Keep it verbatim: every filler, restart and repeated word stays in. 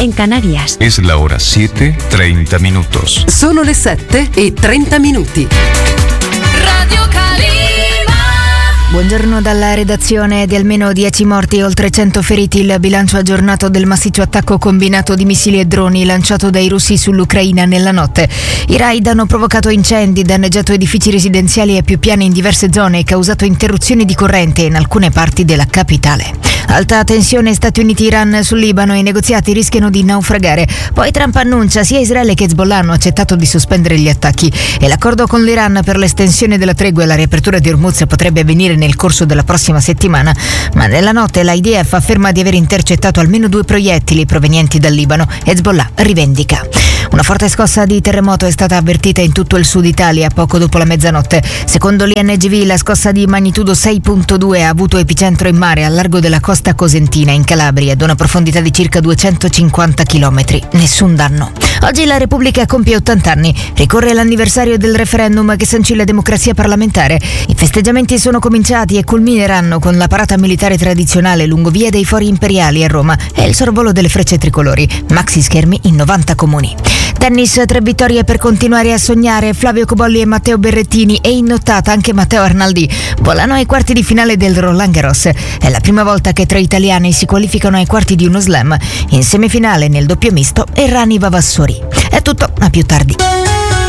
en Canarias. Es la hora siete, treinta minutos. Sono le sette e trenta minuti. Radio Calima. Buongiorno dalla redazione. Di almeno dieci morti e oltre cento feriti il bilancio aggiornato del massiccio attacco combinato di missili e droni lanciato dai russi sull'Ucraina nella notte. I raid hanno provocato incendi, danneggiato edifici residenziali e più piani in diverse zone e causato interruzioni di corrente in alcune parti della capitale. Alta tensione Stati Uniti-Iran sul Libano, i negoziati rischiano di naufragare. Poi Trump annuncia sia Israele che Hezbollah hanno accettato di sospendere gli attacchi e l'accordo con l'Iran per l'estensione della tregua e la riapertura di Hormuz potrebbe avvenire nel corso della prossima settimana, ma nella notte l'I D F afferma di aver intercettato almeno due proiettili provenienti dal Libano. Hezbollah rivendica. Una forte scossa di terremoto è stata avvertita in tutto il sud Italia poco dopo la mezzanotte. Secondo l'I N G V la scossa di magnitudo sei virgola due ha avuto epicentro in mare al largo della costa cosentina in Calabria ad una profondità di circa duecentocinquanta chilometri. Nessun danno. Oggi la Repubblica compie ottanta anni. Ricorre l'anniversario del referendum che sancì la democrazia parlamentare. I festeggiamenti sono cominciati e culmineranno con la parata militare tradizionale lungo via dei Fori Imperiali a Roma e il sorvolo delle frecce tricolori. Maxi schermi in novanta comuni. Tennis, tre vittorie per continuare a sognare. Flavio Cobolli e Matteo Berrettini e in nottata anche Matteo Arnaldi volano ai quarti di finale del Roland Garros. È la prima volta che tre italiani si qualificano ai quarti di uno slam. In semifinale nel doppio misto Errani Vavassori. È tutto, a più tardi.